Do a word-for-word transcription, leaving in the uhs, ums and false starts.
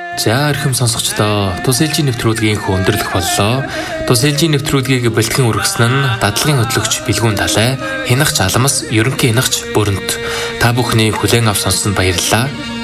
За эрхэм сонсогчдоо, Тус эл жи нэвтрүүлгийн өндөрлөх боллоо. Тус эл жи нэвтрүүлгийг бэлтгэн үргэсэн нь дадлагын хөтлөгч Билгүүн Далай, Хянагч Аламс, ерөнхий хянагч Бүрэнт. Та бүхний хүлээн авч сонссонд баярлалаа.